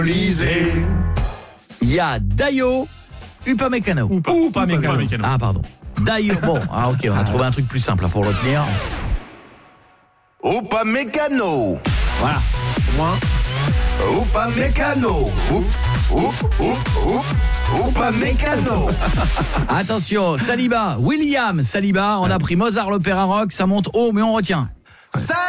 Il y a Dayo, Upamecano. Upamecano. Ah pardon. Dayo, bon, ok, on a trouvé un truc plus simple là, pour le retenir. Upamecano. Voilà. Moins. Upamecano. Upamecano. Attention, Saliba, William Saliba, on a pris Mozart l'opéra rock, ça monte haut mais on retient.